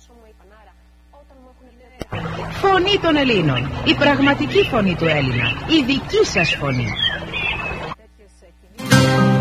Φωνή των Ελλήνων. Η πραγματική φωνή του Έλληνα. Η δική σας φωνή.